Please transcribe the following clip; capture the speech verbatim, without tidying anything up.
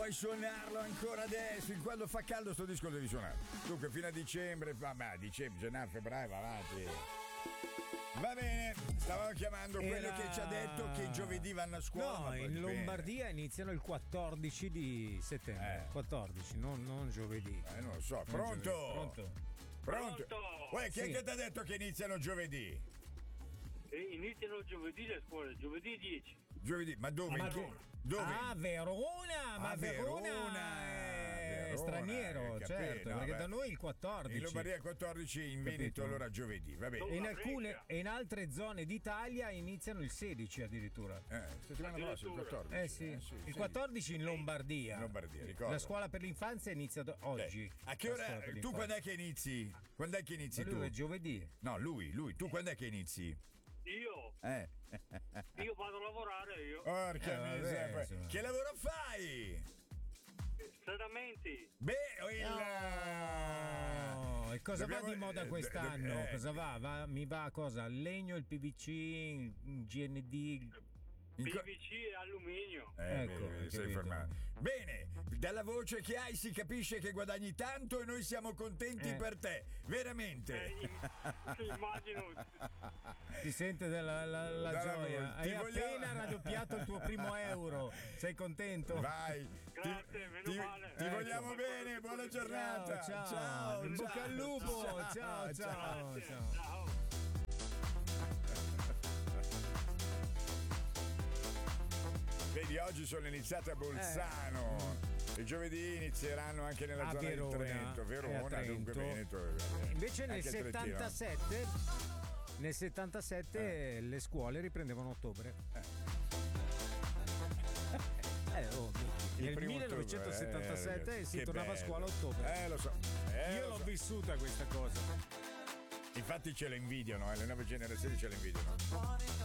puoi suonarlo ancora adesso. In quando fa caldo sto disco devi suonare. Dunque fino a dicembre, vabbè, dicembre, gennaio, febbraio, va avanti. Va bene, stavamo chiamando quello Era... che ci ha detto che giovedì vanno a scuola. No, ma in Lombardia bene. Iniziano il quattordici di settembre. Eh. quattordici, non, non giovedì. Eh, non lo so, Non pronto? giovedì. Pronto? Pronto? Pronto? Uè, chi è Sì. che ti ha detto che iniziano giovedì? E iniziano giovedì le scuole, giovedì dieci. Giovedì, ma dove? Ma In che- che- Dove? Ah, Verona, ma Ah, Verona, Verona, è Verona, straniero, eh, capito, certo, perché vabbè. da noi il quattordici. In Lombardia il quattordici, in Veneto Capito? allora giovedì, va bene. E in Una alcune freccia. e in altre zone d'Italia iniziano il sedici addirittura. Eh, settimana prossima il Addirittura. quattordici. Eh sì, il sì. quattordici in Lombardia. In Lombardia, ricordo. La scuola per l'infanzia inizia do- oggi. Eh, A che La ora? scuola per Tu l'infanzia. quando è che inizi? Quando è che inizi Ma lui tu? è giovedì. No, lui, lui. Tu quando è che inizi? Io, Eh. io vado a lavorare io. Porca Eh, vabbè, miseria. insomma. Che lavoro fai? Sedamenti. Beh, il... Oh, e cosa Dobbiamo- va di moda eh, quest'anno? eh, Cosa va? Va- Mi va cosa? Il legno, il P V C, il G N D. in co- P V C e alluminio. Eh, Ecco, bene, hai sei capito. informato. Bene, dalla voce che hai si capisce che guadagni tanto e noi siamo contenti Eh. per te, veramente. Eh, immagino. Ti sente della la, la Dalla gioia. voce. Hai Ti vogliamo- appena raddoppiato il tuo primo euro. Sei contento? Vai. Grazie, meno ti, male. ti Ecco. vogliamo bene, buona giornata. Ciao, ciao. ciao. In bocca al lupo. Ciao, ciao. ciao. Grazie. ciao. Ciao. Vedi, oggi sono iniziate a Bolzano. E giovedì inizieranno anche nella A zona Verona, di Trento. e a Verona, Trento. dunque Veneto. vabbè. Invece nel Anche il Trentino. settantasette nel settantasette le scuole riprendevano a ottobre. Eh, oh, Il nel primo millenovecentosettantasette ottobre, eh, si che tornava bello. a scuola a ottobre. Eh, lo so. Eh, Io lo l'ho so. vissuta questa cosa. Infatti ce la invidiano, eh, le nuove generazioni ce la invidiano.